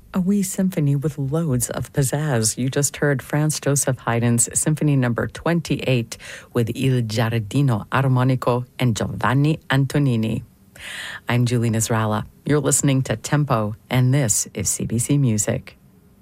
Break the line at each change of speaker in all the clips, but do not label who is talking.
A wee symphony with loads of pizzazz. You just heard Franz Joseph Haydn's Symphony Number 28 with Il Giardino Armonico and Giovanni Antonini. I'm Julie Nasrallah. You're listening to Tempo, and this is CBC Music.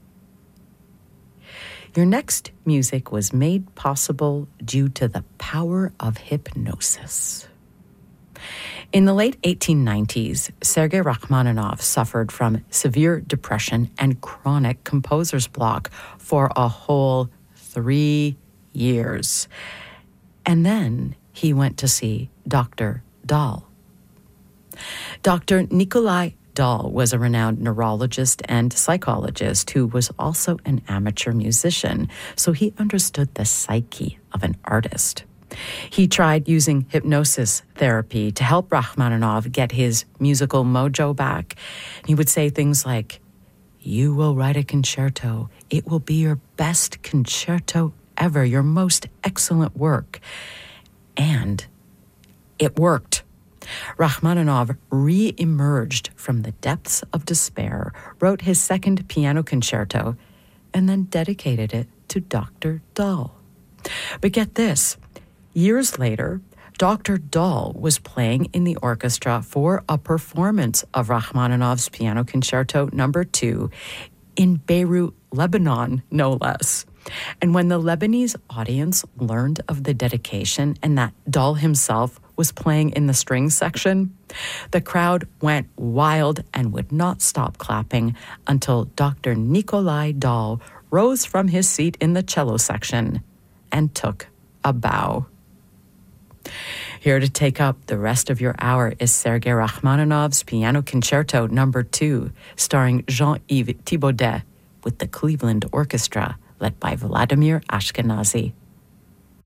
Your next music was made possible due to the power of hypnosis. In the late 1890s, Sergei Rachmaninoff suffered from severe depression and chronic composer's block for a whole 3 years. And then he went to see Dr. Dahl. Dr. Nikolai Dahl was a renowned neurologist and psychologist who was also an amateur musician, so he understood the psyche of an artist. He tried using hypnosis therapy to help Rachmaninoff get his musical mojo back. He would say things like, "You will write a concerto. It will be your best concerto ever, your most excellent work." And it worked. Rachmaninoff re-emerged from the depths of despair, wrote his second piano concerto, and then dedicated it to Dr. Dahl. But get this. Years later, Dr. Dahl was playing in the orchestra for a performance of Rachmaninoff's Piano Concerto No. 2 in Beirut, Lebanon, no less. And when the Lebanese audience learned of the dedication and that Dahl himself was playing in the strings section, the crowd went wild and would not stop clapping until Dr. Nikolai Dahl rose from his seat in the cello section and took a bow. Here to take up the rest of your hour is Sergei Rachmaninoff's Piano Concerto No. 2, starring Jean-Yves Thibaudet, with the Cleveland Orchestra, led by Vladimir Ashkenazy.